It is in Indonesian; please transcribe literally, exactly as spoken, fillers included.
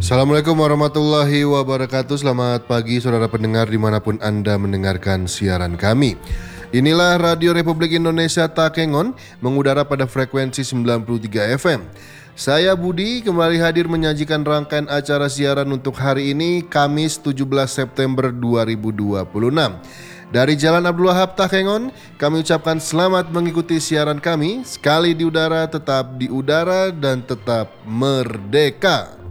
Assalamualaikum warahmatullahi wabarakatuh. Selamat pagi saudara pendengar dimanapun Anda mendengarkan siaran kami. Inilah Radio Republik Indonesia Takengon, mengudara pada frekuensi sembilan puluh tiga F M. Saya Budi kembali hadir menyajikan rangkaian acara siaran untuk hari ini, Kamis tujuh belas September dua ribu dua puluh enam. Dari Jalan Abdul Wahab Takengon, kami ucapkan selamat mengikuti siaran kami. Sekali di udara, tetap di udara dan tetap merdeka.